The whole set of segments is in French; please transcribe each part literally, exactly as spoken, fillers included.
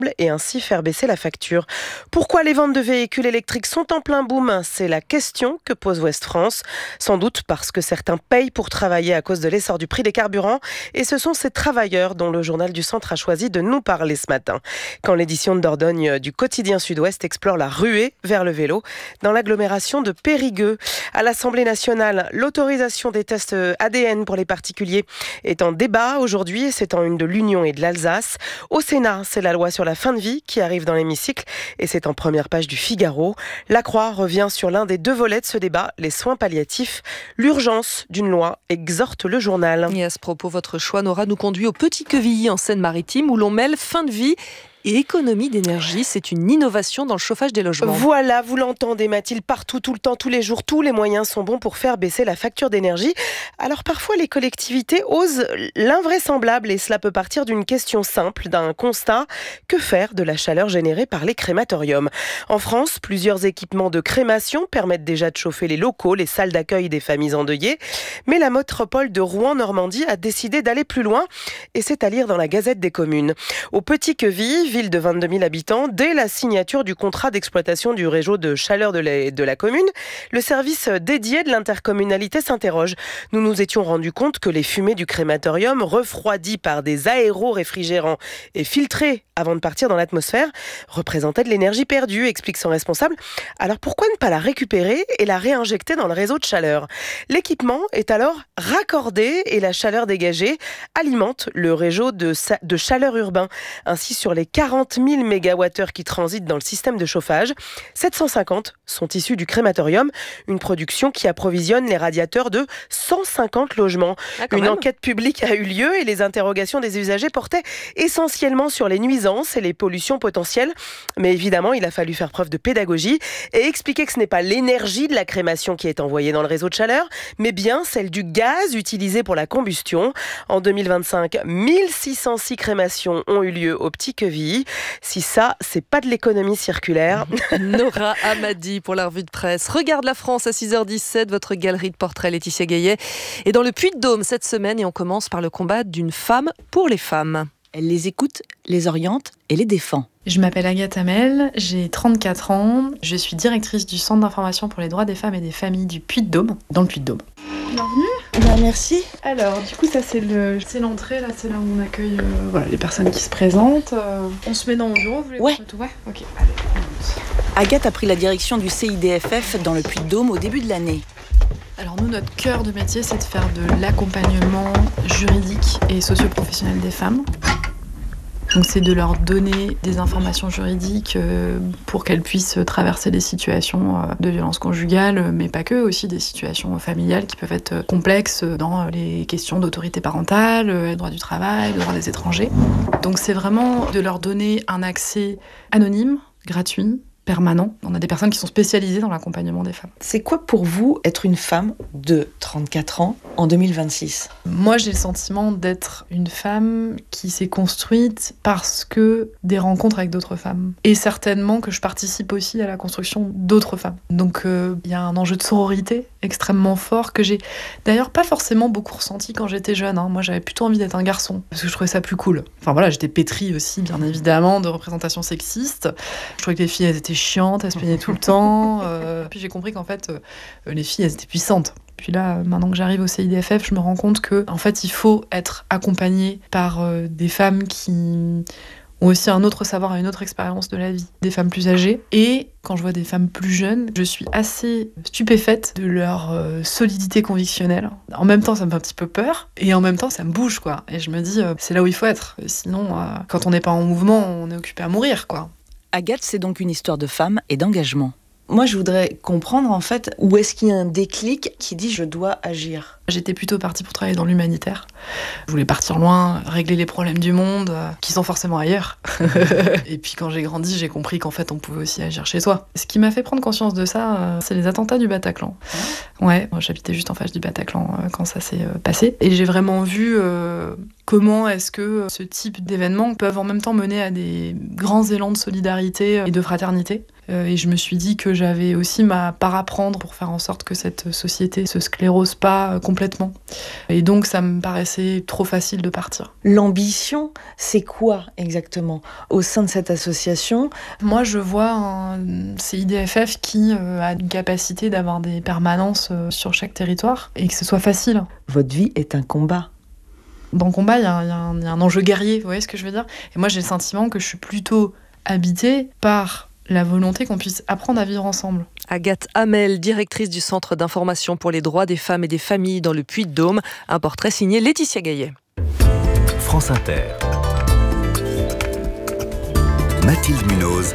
et ainsi faire baisser la facture. Pourquoi les ventes de véhicules électriques sont en plein boom ? C'est la question que pose Ouest France. Sans doute parce que certains payent pour travailler à cause de l'essor du prix des carburants. Et ce sont ces travailleurs dont le journal du Centre a choisi de nous parler ce matin. Quand l'édition de Dordogne du quotidien Sud-Ouest explore la ruée vers le vélo dans l'agglomération de Périgueux. À l'Assemblée nationale, l'autorisation des tests A D N pour les particuliers est en débat aujourd'hui et c'est en une de l'Union et de l'Alsace. Au Sénat, c'est la loi sur la fin de vie qui arrive dans l'hémicycle et c'est en première page du Figaro. La Croix revient sur l'un des deux volets de ce débat, les soins palliatifs. L'urgence d'une loi exhorte le journal. Et à ce propos, votre choix, Nora, nous conduit au Petit-Quevilly en Seine-Maritime où l'on mêle fin de vie et économie d'énergie. C'est une innovation dans le chauffage des logements. Voilà, vous l'entendez Mathilde, partout, tout le temps, tous les jours, tous les moyens sont bons pour faire baisser la facture d'énergie. Alors parfois les collectivités osent l'invraisemblable et cela peut partir d'une question simple, d'un constat. Que faire de la chaleur générée par les crématoriums ? En France, plusieurs équipements de crémation permettent déjà de chauffer les locaux, les salles d'accueil des familles endeuillées. Mais la métropole de Rouen-Normandie a décidé d'aller plus loin et c'est à lire dans la Gazette des communes. Au Petit-Quevilly, ville de vingt-deux mille habitants, dès la signature du contrat d'exploitation du réseau de chaleur de la, de la commune, le service dédié de l'intercommunalité s'interroge. Nous nous étions rendus compte que les fumées du crématorium, refroidies par des aéro-réfrigérants et filtrées avant de partir dans l'atmosphère, représentaient de l'énergie perdue, explique son responsable. Alors pourquoi ne pas la récupérer et la réinjecter dans le réseau de chaleur ? L'équipement est alors raccordé et la chaleur dégagée alimente le réseau de, de chaleur urbain. Ainsi, sur les quarante mille mégawattheures qui transitent dans le système de chauffage, sept cent cinquante sont issus du crématorium, une production qui approvisionne les radiateurs de cent cinquante logements. Ah, une même. Enquête publique a eu lieu et les interrogations des usagers portaient essentiellement sur les nuisances et les pollutions potentielles. Mais évidemment, il a fallu faire preuve de pédagogie et expliquer que ce n'est pas l'énergie de la crémation qui est envoyée dans le réseau de chaleur, mais bien celle du gaz utilisé pour la combustion. En deux mille vingt-cinq, mille six cent six crémations ont eu lieu au Petit-Quevilly. Si ça, c'est pas de l'économie circulaire. Nora Hamadi pour la revue de presse. Regarde la France à six heures dix-sept, votre galerie de portraits Laetitia Gaillet est dans le Puy-de-Dôme cette semaine et on commence par le combat d'une femme pour les femmes. Elle les écoute, les oriente et les défend. Je m'appelle Agathe Hamel, j'ai trente-quatre ans, je suis directrice du Centre d'information pour les droits des femmes et des familles du Puy-de-Dôme, dans le Puy-de-Dôme. Bienvenue. Ben, merci. Alors, du coup, ça c'est le, c'est l'entrée, là, c'est là où on accueille euh, voilà, les personnes qui se présentent. Euh, on se met dans mon bureau, vous voulez Ouais. tout ouais. Ok, allez, on monte. Agathe a pris la direction du C I D F F dans le Puy-de-Dôme au début de l'année. Alors nous, notre cœur de métier, c'est de faire de l'accompagnement juridique et socio-professionnel des femmes. Donc c'est de leur donner des informations juridiques euh, pour qu'elles puissent traverser des situations euh, de violence conjugale, mais pas que, aussi des situations familiales qui peuvent être complexes dans les questions d'autorité parentale, euh, droit du travail, droit des étrangers. Donc c'est vraiment de leur donner un accès anonyme, gratuit, permanent. On a des personnes qui sont spécialisées dans l'accompagnement des femmes. C'est quoi pour vous être une femme de trente-quatre ans en deux mille vingt-six ? Moi, j'ai le sentiment d'être une femme qui s'est construite parce que des rencontres avec d'autres femmes. Et certainement que je participe aussi à la construction d'autres femmes. Donc, il euh, y a un enjeu de sororité extrêmement fort que j'ai d'ailleurs pas forcément beaucoup ressenti quand j'étais jeune. Hein. Moi, j'avais plutôt envie d'être un garçon parce que je trouvais ça plus cool. Enfin voilà, j'étais pétrie aussi, bien évidemment, de représentations sexistes. Je trouvais que les filles, elles étaient chiantes, elles se plaignaient tout le temps. Euh, puis j'ai compris qu'en fait, euh, les filles, elles étaient puissantes. Puis là, maintenant que j'arrive au C I D F F, je me rends compte que, en fait, il faut être accompagnée par euh, des femmes qui ont aussi un autre savoir et une autre expérience de la vie, des femmes plus âgées. Et quand je vois des femmes plus jeunes, je suis assez stupéfaite de leur euh, solidité convictionnelle. En même temps, ça me fait un petit peu peur, et en même temps, ça me bouge, quoi. Et je me dis, euh, c'est là où il faut être. Sinon, euh, quand on n'est pas en mouvement, on est occupé à mourir, quoi. Agathe, c'est donc une histoire de femme et d'engagement. Moi, je voudrais comprendre, en fait, où est-ce qu'il y a un déclic qui dit « je dois agir ». J'étais plutôt partie pour travailler dans l'humanitaire. Je voulais partir loin, régler les problèmes du monde, euh, qui sont forcément ailleurs. Et puis quand j'ai grandi, j'ai compris qu'en fait, on pouvait aussi agir chez soi. Ce qui m'a fait prendre conscience de ça, euh, c'est les attentats du Bataclan. Ouais, moi, j'habitais juste en face du Bataclan euh, quand ça s'est euh, passé. Et j'ai vraiment vu euh, comment est-ce que ce type d'événements peuvent en même temps mener à des grands élans de solidarité et de fraternité. Euh, et je me suis dit que j'avais aussi ma part à prendre pour faire en sorte que cette société se sclérose pas complètement. Et donc ça me paraissait trop facile de partir. L'ambition, c'est quoi exactement au sein de cette association? Moi, je vois un C I D F F qui euh, a une capacité d'avoir des permanences euh, sur chaque territoire et que ce soit facile. Votre vie est un combat. Dans le combat, il y, y, y a un enjeu guerrier, vous voyez ce que je veux dire? Et moi, j'ai le sentiment que je suis plutôt habitée par la volonté qu'on puisse apprendre à vivre ensemble. Agathe Hamel, directrice du Centre d'information pour les droits des femmes et des familles dans le Puy-de-Dôme. Un portrait signé Laetitia Gaillet. France Inter. Mathilde Munoz.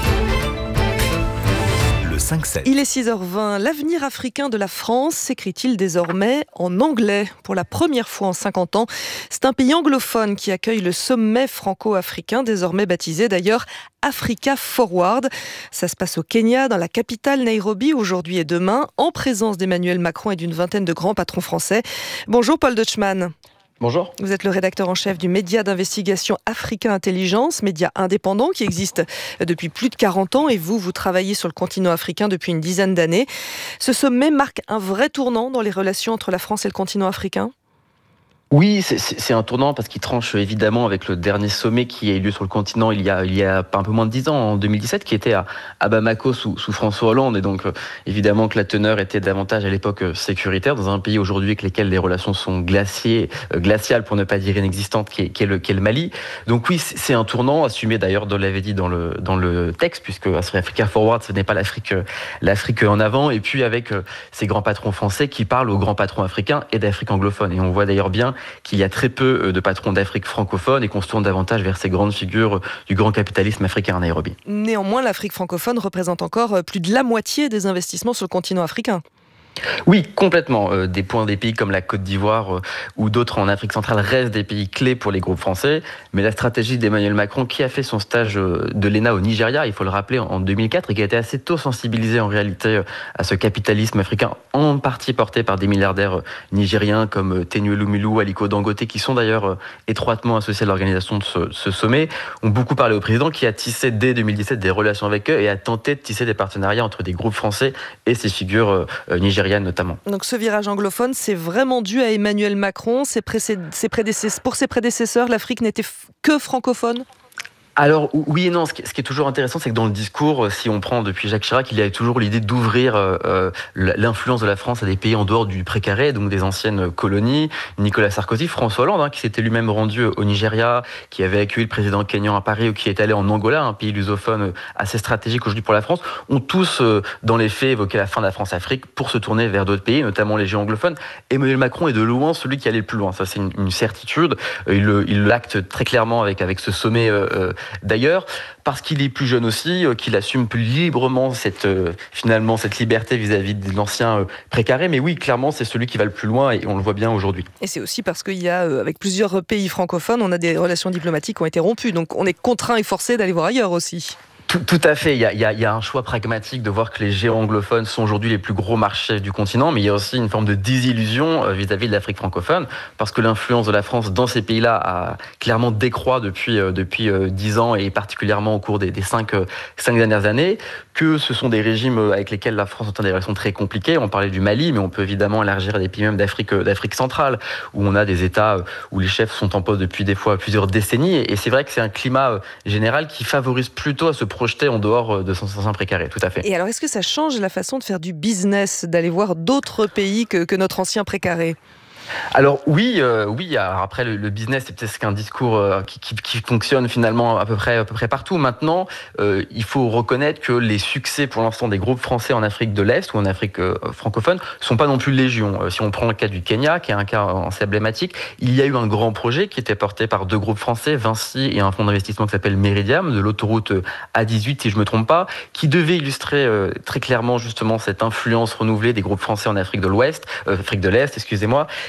Le cinq sept. Il est six heures vingt. L'avenir africain de la France s'écrit-il désormais en anglais pour la première fois en cinquante ans. C'est un pays anglophone qui accueille le sommet franco-africain, désormais baptisé d'ailleurs Africa Forward. Ça se passe au Kenya, dans la capitale Nairobi, aujourd'hui et demain, en présence d'Emmanuel Macron et d'une vingtaine de grands patrons français. Bonjour Paul Deutschmann. Bonjour. Vous êtes le rédacteur en chef du média d'investigation Africa Intelligence, média indépendant qui existe depuis plus de quarante ans, et vous, vous travaillez sur le continent africain depuis une dizaine d'années. Ce sommet marque un vrai tournant dans les relations entre la France et le continent africain ? Oui, c'est, c'est un tournant parce qu'il tranche évidemment avec le dernier sommet qui a eu lieu sur le continent il y a, il y a un peu moins de dix ans, en deux mille dix-sept, qui était à, à Bamako sous, sous François Hollande. Et donc, euh, évidemment que la teneur était davantage à l'époque euh, sécuritaire, dans un pays aujourd'hui avec lesquels les relations sont glaciées, euh, glaciales pour ne pas dire inexistantes, qui est, qui est, le, qui est le Mali. Donc oui, c'est, c'est un tournant, assumé d'ailleurs, on l'avait dit dans le, dans le texte, puisque Africa Forward, ce n'est pas l'Afrique, euh, l'Afrique en avant. Et puis avec euh, ces grands patrons français qui parlent aux grands patrons africains et d'Afrique anglophone. Et on voit d'ailleurs bien qu'il y a très peu de patrons d'Afrique francophone et qu'on se tourne davantage vers ces grandes figures du grand capitalisme africain à Nairobi. Néanmoins, l'Afrique francophone représente encore plus de la moitié des investissements sur le continent africain. Oui, complètement. Euh, des points des pays comme la Côte d'Ivoire euh, ou d'autres en Afrique centrale restent des pays clés pour les groupes français. Mais la stratégie d'Emmanuel Macron, qui a fait son stage euh, de l'E N A au Nigeria, il faut le rappeler, en deux mille quatre, et qui a été assez tôt sensibilisé en réalité euh, à ce capitalisme africain, en partie porté par des milliardaires euh, nigériens comme euh, Tenuelu Mulou, Aliko Dangote, qui sont d'ailleurs euh, étroitement associés à l'organisation de ce, ce sommet, ont beaucoup parlé au président, qui a tissé dès deux mille dix-sept des relations avec eux et a tenté de tisser des partenariats entre des groupes français et ces figures euh, nigériennes notamment. Donc ce virage anglophone, c'est vraiment dû à Emmanuel Macron. Ses précé- ses prédécesseurs, pour ses prédécesseurs, l'Afrique n'était f- que francophone ? Alors oui et non, ce qui est toujours intéressant, c'est que dans le discours, si on prend depuis Jacques Chirac, il y avait toujours l'idée d'ouvrir euh, l'influence de la France à des pays en dehors du précaré, donc des anciennes colonies. Nicolas Sarkozy, François Hollande, hein, qui s'était lui-même rendu au Nigeria, qui avait accueilli le président kényan à Paris, ou qui est allé en Angola, un pays lusophone assez stratégique aujourd'hui pour la France, ont tous, euh, dans les faits, évoqué la fin de la France-Afrique pour se tourner vers d'autres pays, notamment les géants anglophones. Emmanuel Macron est de loin celui qui allait le plus loin, ça c'est une, une certitude. Il, il l'acte très clairement avec, avec ce sommet euh, d'ailleurs, parce qu'il est plus jeune aussi, euh, qu'il assume plus librement cette, euh, finalement cette liberté vis-à-vis de l'ancien euh, précaré. Mais oui, clairement, c'est celui qui va le plus loin et on le voit bien aujourd'hui. Et c'est aussi parce qu'il y a, euh, avec plusieurs pays francophones, on a des relations diplomatiques qui ont été rompues. Donc on est contraint et forcé d'aller voir ailleurs aussi. Tout, tout à fait. Il y, a, il, y a, il y a un choix pragmatique de voir que les géants anglophones sont aujourd'hui les plus gros marchés du continent, mais il y a aussi une forme de désillusion vis-à-vis de l'Afrique francophone, parce que l'influence de la France dans ces pays-là a clairement décroît depuis depuis dix ans et particulièrement au cours des, des cinq, cinq dernières années, que ce sont des régimes avec lesquels la France entend des relations très compliquées. On parlait du Mali, mais on peut évidemment élargir à des pays même d'Afrique, d'Afrique centrale, où on a des États où les chefs sont en poste depuis des fois plusieurs décennies, et c'est vrai que c'est un climat général qui favorise plutôt à se projeter en dehors de son ancien précaré, tout à fait. Et alors, est-ce que ça change la façon de faire du business, d'aller voir d'autres pays que, que notre ancien précaré ? Alors oui, euh, oui. Alors après le, le business, c'est peut-être qu'un discours euh, qui, qui, qui fonctionne finalement à peu près, à peu près partout. Maintenant, euh, il faut reconnaître que les succès pour l'instant des groupes français en Afrique de l'Est ou en Afrique euh, francophone sont pas non plus légion. Euh, si on prend le cas du Kenya, qui est un cas assez emblématique, il y a eu un grand projet qui était porté par deux groupes français, Vinci et un fonds d'investissement qui s'appelle Meridiam, de l'autoroute A dix-huit, si je me trompe pas, qui devait illustrer euh, très clairement justement cette influence renouvelée des groupes français en Afrique de l'Ouest, euh, Afrique de l'Est, excusez-moi.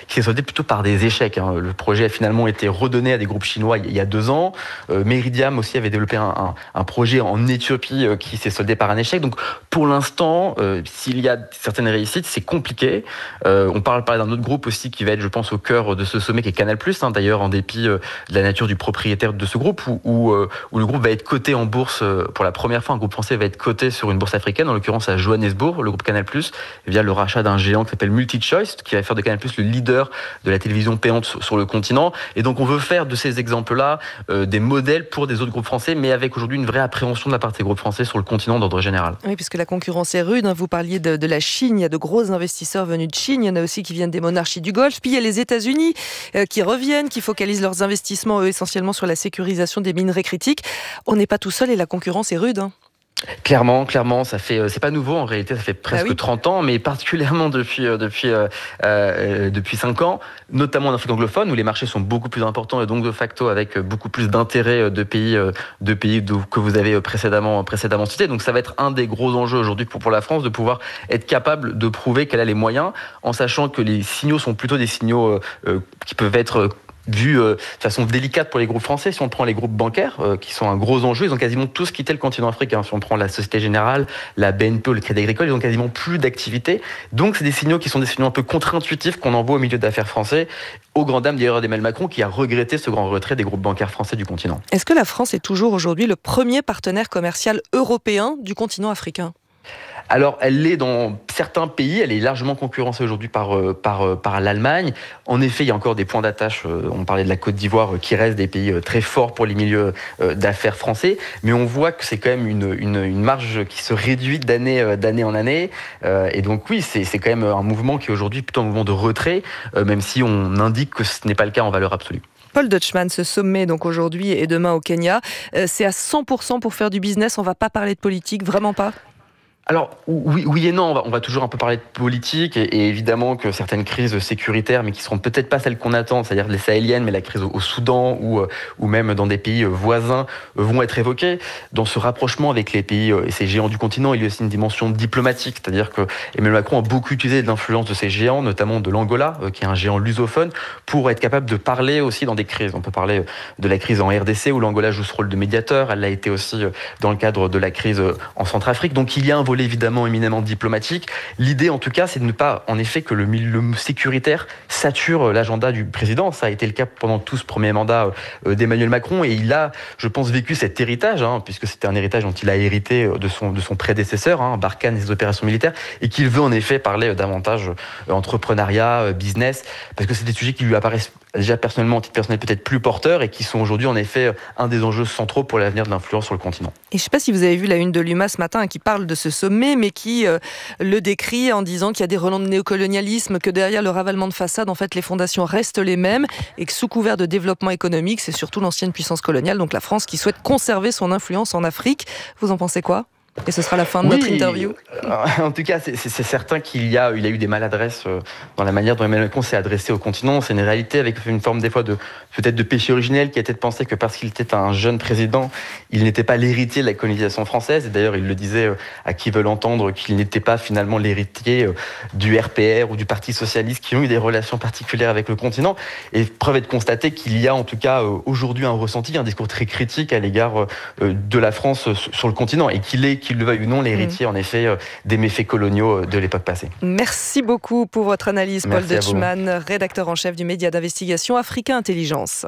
qui s'est soldé plutôt par des échecs. Hein. Le projet a finalement été redonné à des groupes chinois il y a deux ans. Euh, Meridiam aussi avait développé un, un, un projet en Éthiopie euh, qui s'est soldé par un échec. Donc pour l'instant, euh, s'il y a certaines réussites, c'est compliqué. Euh, on parle, parle d'un autre groupe aussi qui va être, je pense, au cœur de ce sommet, qui est Canal+. Hein, d'ailleurs, en dépit euh, de la nature du propriétaire de ce groupe, où, où, euh, où le groupe va être coté en bourse euh, pour la première fois. Un groupe français va être coté sur une bourse africaine, en l'occurrence à Johannesburg, le groupe Canal+, via le rachat d'un géant qui s'appelle MultiChoice, qui va faire de Canal+, le leader de la télévision payante sur, sur le continent. Et donc on veut faire de ces exemples-là euh, des modèles pour des autres groupes français, mais avec aujourd'hui une vraie appréhension de la part des groupes français sur le continent d'ordre général. Oui, puisque la concurrence est rude. Hein. Vous parliez de, de la Chine, il y a de gros investisseurs venus de Chine, il y en a aussi qui viennent des monarchies du Golfe, puis il y a les États-Unis euh, qui reviennent, qui focalisent leurs investissements eux, essentiellement sur la sécurisation des minerais critiques. On n'est pas tout seul et la concurrence est rude. Hein. Clairement, clairement, ça fait, c'est pas nouveau en réalité, ça fait presque ah oui. trente ans, mais particulièrement depuis euh, depuis euh, euh, depuis cinq ans, notamment en Afrique anglophone où les marchés sont beaucoup plus importants et donc de facto avec beaucoup plus d'intérêt de pays de pays de, que vous avez précédemment précédemment cités. Donc ça va être un des gros enjeux aujourd'hui pour pour la France de pouvoir être capable de prouver qu'elle a les moyens, en sachant que les signaux sont plutôt des signaux euh, qui peuvent être vu euh, de façon délicate pour les groupes français. Si on prend les groupes bancaires, euh, qui sont un gros enjeu, ils ont quasiment tous quitté le continent africain. Si on prend la Société Générale, la B N P ou le Crédit Agricole, ils ont quasiment plus d'activité. Donc c'est des signaux qui sont des signaux un peu contre-intuitifs qu'on envoie au milieu d'affaires français, au grand dam d'ailleurs d'Emmanuel Macron, qui a regretté ce grand retrait des groupes bancaires français du continent. Est-ce que la France est toujours aujourd'hui le premier partenaire commercial européen du continent africain ? Alors, elle l'est dans certains pays, elle est largement concurrencée aujourd'hui par, par, par l'Allemagne. En effet, il y a encore des points d'attache, on parlait de la Côte d'Ivoire, qui reste des pays très forts pour les milieux d'affaires français, mais on voit que c'est quand même une, une, une marge qui se réduit d'année, d'année en année. Et donc oui, c'est, c'est quand même un mouvement qui est aujourd'hui plutôt un mouvement de retrait, même si on indique que ce n'est pas le cas en valeur absolue. Paul Deutschmann, ce sommet donc aujourd'hui et demain au Kenya, c'est à cent pour cent pour faire du business, on ne va pas parler de politique, vraiment pas ? Alors oui, oui et non, on va, on va toujours un peu parler de politique et, et évidemment que certaines crises sécuritaires, mais qui seront peut-être pas celles qu'on attend, c'est-à-dire les sahéliennes, mais la crise au, au Soudan ou, ou même dans des pays voisins vont être évoquées. Dans ce rapprochement avec les pays et ces géants du continent, il y a aussi une dimension diplomatique, c'est-à-dire que Emmanuel Macron a beaucoup utilisé l'influence de ces géants, notamment de l'Angola, qui est un géant lusophone, pour être capable de parler aussi dans des crises. On peut parler de la crise en R D C où l'Angola joue ce rôle de médiateur, elle l'a été aussi dans le cadre de la crise en Centrafrique. Donc il y a un volet évidemment éminemment diplomatique. L'idée, en tout cas, c'est de ne pas, en effet, que le milieu sécuritaire sature l'agenda du président. Ça a été le cas pendant tout ce premier mandat d'Emmanuel Macron et il a, je pense, vécu cet héritage, hein, puisque c'était un héritage dont il a hérité de son, de son prédécesseur, hein, Barkhane et ses opérations militaires, et qu'il veut en effet parler davantage entrepreneuriat, business, parce que c'est des sujets qui lui apparaissent déjà personnellement, en titre personnel, peut-être plus porteurs et qui sont aujourd'hui en effet un des enjeux centraux pour l'avenir de l'influence sur le continent. Et je ne sais pas si vous avez vu la une de l'U M A ce matin qui parle de ce sommet, mais qui euh, le décrit en disant qu'il y a des relents de néocolonialisme, que derrière le ravalement de façade, en fait, les fondations restent les mêmes et que sous couvert de développement économique, c'est surtout l'ancienne puissance coloniale, donc la France, qui souhaite conserver son influence en Afrique. Vous en pensez quoi ? Et ce sera la fin de oui, notre interview. En tout cas, c'est, c'est, c'est certain qu'il y a, il y a eu des maladresses dans la manière dont Emmanuel Macron s'est adressé au continent. C'est une réalité avec une forme des fois de peut-être de péché originel qui a été de penser que parce qu'il était un jeune président, il n'était pas l'héritier de la colonisation française. Et d'ailleurs, il le disait à qui veut l'entendre qu'il n'était pas finalement l'héritier du R P R ou du Parti socialiste qui ont eu des relations particulières avec le continent. Et preuve est de constater qu'il y a en tout cas aujourd'hui un ressenti, un discours très critique à l'égard de la France sur le continent et qu'il est qu'il le veuille ou non, l'héritier, mmh. en effet, euh, des méfaits coloniaux de l'époque passée. Merci beaucoup pour votre analyse, Paul Merci Deutschmann, rédacteur en chef du média d'investigation Africa Intelligence.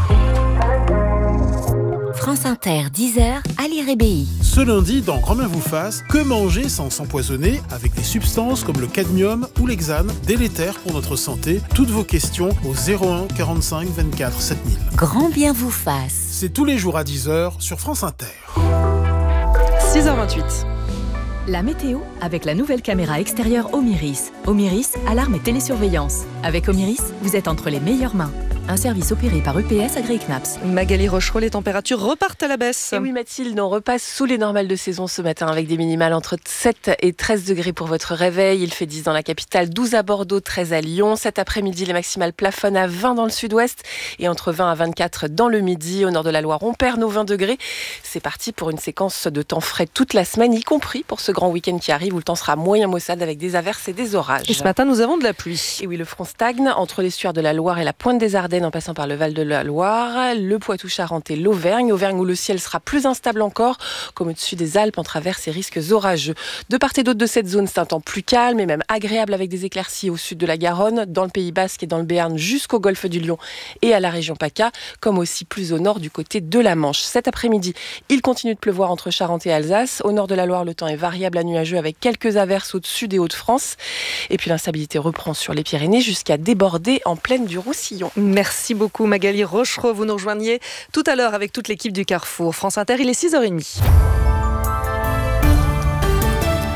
France Inter, dix heures, Ali Rébéi. Ce lundi, dans Grand Bien vous fasse, que manger sans s'empoisonner avec des substances comme le cadmium ou l'hexane, délétères pour notre santé? Toutes vos questions au zéro un quarante-cinq vingt-quatre sept mille. Grand Bien vous fasse. C'est tous les jours à dix heures sur France Inter. six heures vingt-huit. La météo avec la nouvelle caméra extérieure Omiris. Omiris, alarme et télésurveillance. Avec Omiris, vous êtes entre les meilleures mains. un service opéré par E P S Agri-Knaps. Magali Rochereau, les températures repartent à la baisse. Et oui Mathilde, on repasse sous les normales de saison ce matin avec des minimales entre sept et treize degrés pour votre réveil. Il fait dix dans la capitale, douze à Bordeaux, treize à Lyon. Cet après-midi, les maximales plafonnent à vingt dans le sud-ouest et entre vingt à vingt-quatre dans le midi. Au nord de la Loire, on perd nos vingt degrés. C'est parti pour une séquence de temps frais toute la semaine, y compris pour ce grand week-end qui arrive où le temps sera moyen maussade avec des averses et des orages. Et ce matin, nous avons de la pluie. Et oui, le front stagne entre l'estuaire de la Loire et la pointe des Ardennes en passant par le Val de la Loire, le Poitou-Charentes et l'Auvergne. Auvergne où le ciel sera plus instable encore, comme au-dessus des Alpes en travers ces risques orageux. De part et d'autre de cette zone, c'est un temps plus calme et même agréable avec des éclaircies au sud de la Garonne, dans le Pays Basque et dans le Béarn jusqu'au golfe du Lion et à la région PACA, comme aussi plus au nord du côté de la Manche. Cet après-midi, il continue de pleuvoir entre Charente et Alsace. Au nord de la Loire, le temps est variable à nuageux avec quelques averses au-dessus des Hauts-de-France. Et puis l'instabilité reprend sur les Pyrénées jusqu'à déborder en plaine du Roussillon. Merci beaucoup Magali Rochereau. Vous nous rejoigniez tout à l'heure avec toute l'équipe du Carrefour. France Inter, il est six heures trente.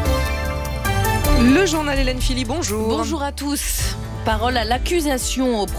Le journal Hélène Philly, bonjour. Bonjour à tous. Parole à l'accusation au